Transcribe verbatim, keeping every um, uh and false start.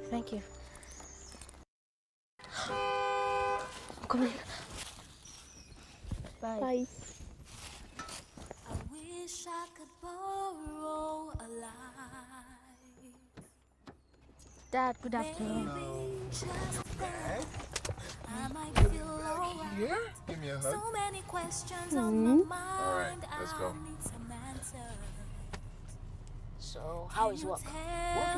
Thank you. Come in. Bye. Bye. I wish I could borrow a life. Dad, good afternoon. Maybe just bag? I might feel alright. Yeah? Give me a hug. So many questions on my mind. All right, let's go. I need some answers. So, how is Can you work? tell